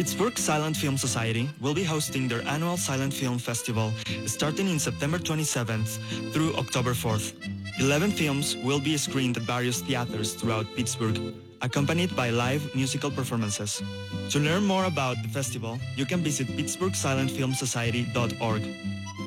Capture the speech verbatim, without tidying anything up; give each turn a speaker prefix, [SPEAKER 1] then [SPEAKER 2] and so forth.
[SPEAKER 1] Pittsburgh Silent Film Society will be hosting their annual Silent Film Festival starting in September twenty-seventh through October fourth. Eleven films will be screened at various theaters throughout Pittsburgh, accompanied by live musical performances. To learn more about the festival, you can visit pittsburgh silent film society dot org.